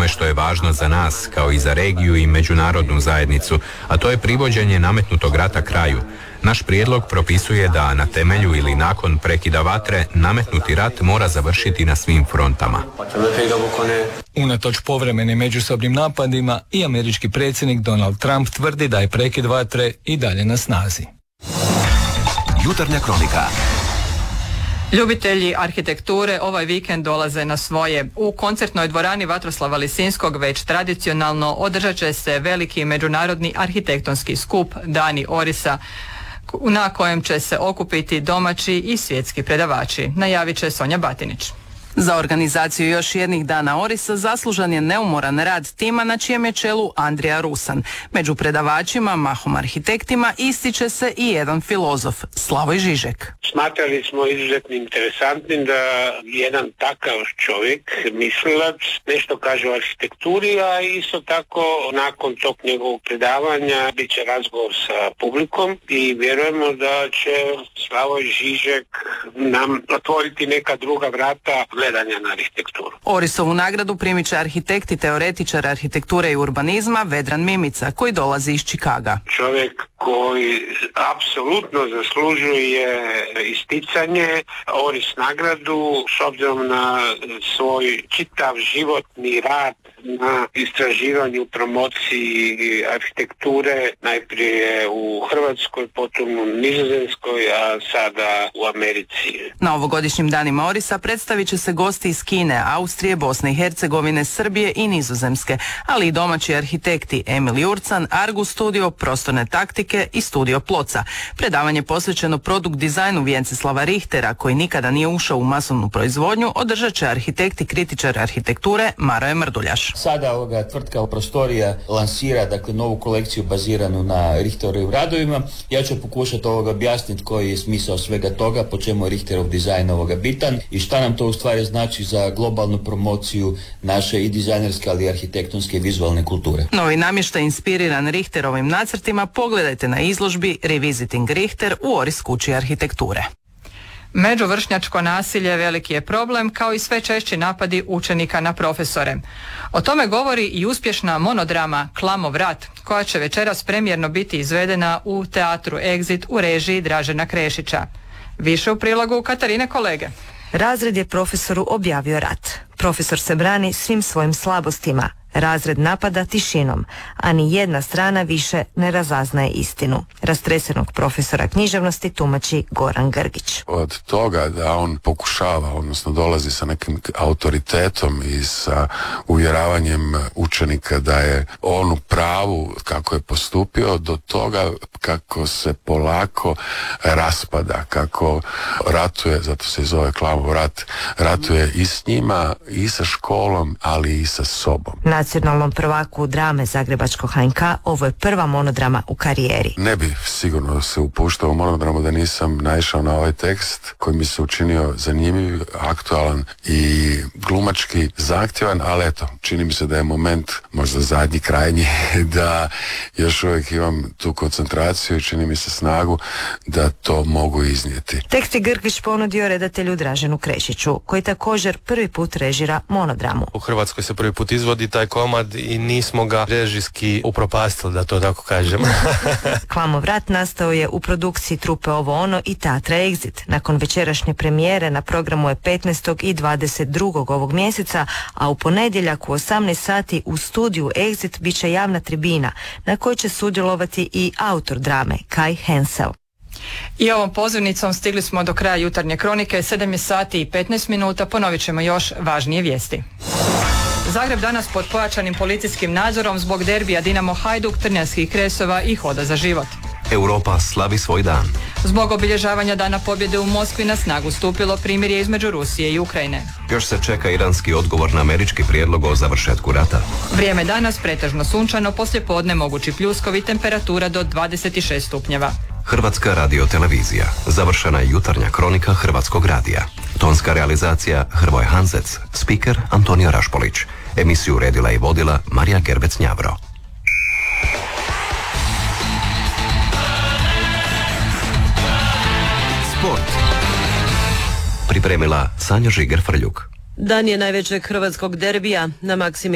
onome što je važno za nas, kao i za regiju i međunarodnu zajednicu, a to je privođenje nametnutog rata kraju. Naš prijedlog propisuje da na temelju ili nakon prekida vatre nametnuti rat mora završiti na svim frontama. Unatoč povremenim međusobnim napadima i američki predsjednik Donald Trump tvrdi da je prekid vatre i dalje na snazi. Jutarnja kronika. Ljubitelji arhitekture ovaj vikend dolaze na svoje. U koncertnoj dvorani Vatroslava Lisinskog već tradicionalno održat će se veliki međunarodni arhitektonski skup Dani Orisa, na kojem će se okupiti domaći i svjetski predavači, najavit će Sonja Batinić. Za organizaciju još jednih dana Orisa zaslužan je neumoran rad tima na čijem je čelu Andrija Rusan. Među predavačima, mahom arhitektima, ističe se i jedan filozof, Slavoj Žižek. Smatrali smo izuzetno interesantnim da jedan takav čovjek, mislilac, nešto kaže o arhitekturi, a isto tako nakon tog njegovog predavanja bit će razgovor sa publikom i vjerujemo da će Slavoj Žižek nam otvoriti neka druga vrata gledanja na arhitekturu. Orisovu nagradu primit će arhitekt i teoretičar arhitekture i urbanizma Vedran Mimica, koji dolazi iz Čikaga. Čovjek koji apsolutno zaslužuje isticanje, Oris nagradu s obzirom na svoj čitav životni rad na istraživanju, promociji arhitekture, najprije u Hrvatskoj, potom u Nizozemskoj, a sada u Americi. Na ovogodišnjim danima Orisa predstavit će se gosti iz Kine, Austrije, Bosne i Hercegovine, Srbije i Nizozemske, ali i domaći arhitekti Emil Jurcan, Argus Studio, Prostorne taktike i Studio Ploca. Predavanje posvećeno produkt dizajnu Vjenceslava Richtera, koji nikada nije ušao u masovnu proizvodnju, održat će arhitekt i kritičar arhitekture Maroje Mrduljaš. Sada tvrtka Prostorija lansira novu kolekciju baziranu na Richterovim radovima. Ja ću pokušati objasniti koji je smisao svega toga, po čemu je Richterov dizajn bitan i šta nam to u stvari znači za globalnu promociju naše i dizajnerske, ali i arhitektonske i vizualne kulture. Novi namještaj inspiriran Richterovim nacrtima pogledajte na izložbi Revisiting Richter u Oris kući arhitekture. Međuvršnjačko nasilje veliki je problem, kao i sve češći napadi učenika na profesore. O tome govori i uspješna monodrama Klamov rat, koja će večeras premijerno biti izvedena u teatru Exit u režiji Dražena Krešića. Više u prilogu Katarine Kolege. Razred je profesoru objavio rat. Profesor se brani svim svojim slabostima. Razred napada tišinom, a ni jedna strana više ne razaznaje istinu. Rastresenog profesora književnosti tumači Goran Grgić. Od toga da on pokušava, odnosno dolazi sa nekim autoritetom i sa uvjeravanjem učenika da je on u pravu kako je postupio, do toga kako se polako raspada, kako ratuje, zato se i zove Klamov rat, ratuje i s njima, i sa školom, ali i sa sobom. Nacionalnom prvaku drame Zagrebačkog HNK ovo je prva monodrama u karijeri. Ne bi sigurno se upuštao u monodramu da nisam naišao na ovaj tekst koji mi se učinio zanimljiv, aktualan i glumački zahtjevan, ali eto, čini mi se da je moment, možda zadnji, krajnji, da još uvijek imam tu koncentraciju i čini mi se snagu da to mogu iznijeti. Tekst je Grgić ponudio redatelju Draženu Krešiću, koji također prvi put režira monodramu. U Hrvatskoj se prvi put izvodi taj komad i nismo ga režijski upropastili, da to tako kažem. Klamov rat nastao je u produkciji trupe Ovo ono i teatra Exit. Nakon večerašnje premijere na programu je 15. i 22. ovog mjeseca, a u ponedjeljak u 18 sati u studiju Exit bit će javna tribina na kojoj će sudjelovati i autor drame Kai Hensel. I ovom pozivnicom stigli smo do kraja jutarnje kronike. 7 je sati i 15 minuta. Ponovit ćemo još važnije vijesti. Zagreb danas pod pojačanim policijskim nadzorom zbog derbija Dinamo Hajduk, Trnjanskih Kresova i Hoda za život. Europa slavi svoj dan. Zbog obilježavanja Dana pobjede u Moskvi na snagu stupilo primirje između Rusije i Ukrajine. Još se čeka iranski odgovor na američki prijedlog o završetku rata. Vrijeme danas pretežno sunčano, poslijepodne mogući pljuskovi, temperatura do 26 stupnjeva. Hrvatska radiotelevizija. Završena je jutarnja kronika Hrvatskog radija. Tonska realizacija Hrvoje Hanzec, spiker Antonio Rašpolić. Emisiju uredila i vodila Marija Gerbec-Njavro. Sport. Pripremila Sanja Žiger-Frljuk. Dan je najvećeg hrvatskog derbija na Maksimir